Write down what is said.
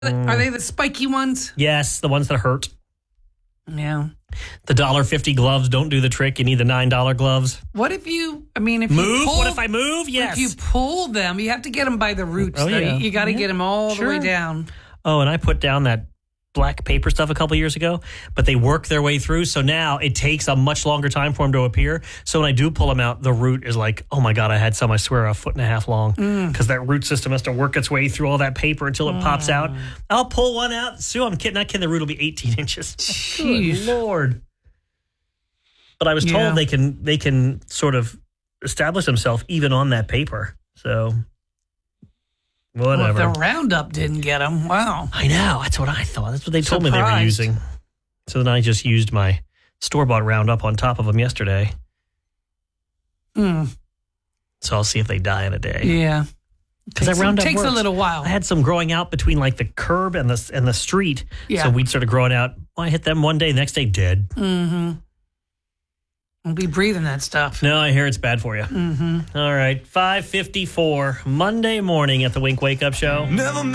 Are they the spiky ones? Yes, the ones that hurt. Yeah. The $1.50 gloves don't do the trick. You need the $9 gloves. What if you, if move? you pull, what if I move? Yes. If you pull them, you have to get them by the roots. Oh, yeah. You got to get them all the way down. Oh, and I put down that black paper stuff a couple years ago, but they work their way through. So now it takes a much longer time for them to appear. So when I do pull them out, the root is like, oh my God, I had some, I swear, 1.5 feet long. Because that root system has to work its way through all that paper until it pops out. I'll pull one out. Sue, I'm kidding. Not kidding. The root will be 18 inches. Jeez. Good Lord. But I was told they can sort of establish themselves even on that paper. So whatever. Well, if the Roundup didn't get them, wow. I know. That's what I thought. That's what they told me they were using. So then I just used my store-bought Roundup on top of them yesterday. So I'll see if they die in a day. Yeah. Because that Roundup takes works. a little while. I had some growing out between like the curb and the street. Yeah. So we'd started growing out. Well, I hit them one day, the next day dead. I'll be breathing that stuff. No, I hear it's bad for you. All right. 5:54 Monday morning at the Wink Wake Up Show.